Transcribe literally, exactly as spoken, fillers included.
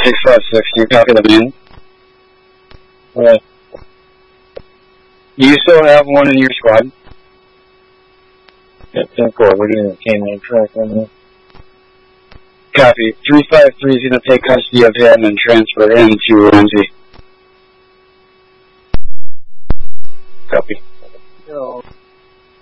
six five six, can you copy the man? Alright. Do you still have one in your squad? Yeah, ten four, we're doing a canine track on there. Copy. three five three is going to take custody of him and transfer him to Ramsey.